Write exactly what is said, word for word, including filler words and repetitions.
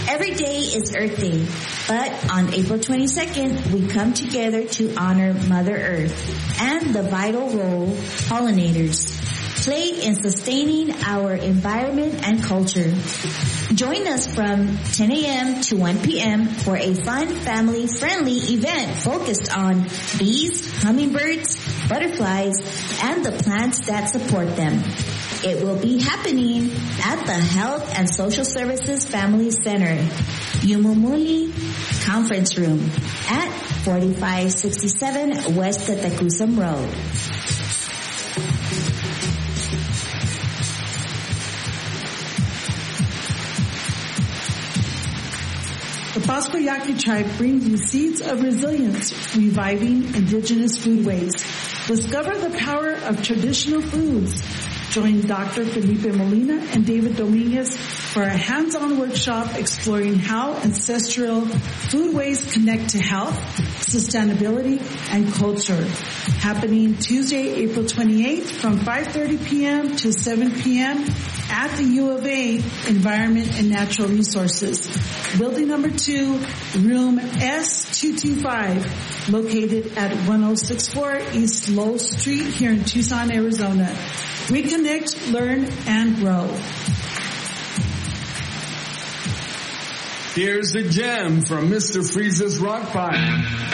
Every day is Earth Day, but on April twenty-second, we come together to honor Mother Earth and the vital role pollinators play in sustaining our environment and culture. Join us from ten a.m. to one p.m. for a fun, family-friendly event focused on bees, hummingbirds, butterflies, and the plants that support them. It will be happening at the Health and Social Services Family Center, Yumumuli Conference Room at forty-five sixty-seven West Tetecusum Road. The Pascoyaki tribe brings you seeds of resilience, reviving indigenous foodways. Discover the power of traditional foods. Join Doctor Felipe Molina and David Dominguez for a hands-on workshop exploring how ancestral foodways connect to health, sustainability, and culture. Happening Tuesday, April twenty-eighth from five thirty p.m. to seven p.m. at the U of A Environment and Natural Resources. Building number two, room S two twenty-five, located at ten sixty-four East Lowell Street here in Tucson, Arizona. Reconnect, learn, and grow. Here's a gem from Mister Freeze's Rock Pile.